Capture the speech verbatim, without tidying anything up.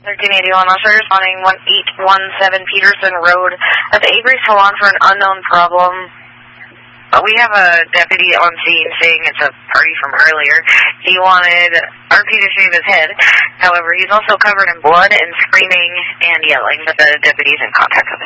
thirteen eighty-one, officer responding one eight one seven Peterson Road at the Avery Salon for an unknown problem. Uh, we have a deputy on scene saying it's a party from earlier. He wanted R P to shave his head. However, he's also covered in blood and screaming and yelling, but the deputy's in contact with him.